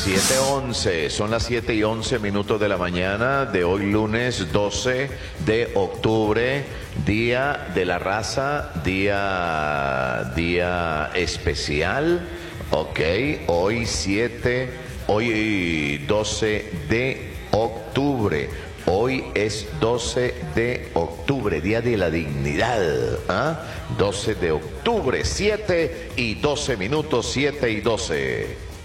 7:11, son las 7:11 de la mañana de hoy lunes 12 de octubre, día de la raza, día especial, ok, hoy 12 de octubre. Hoy es 12 de octubre, Día de la Dignidad. 12 de octubre, 7:12, 7:12.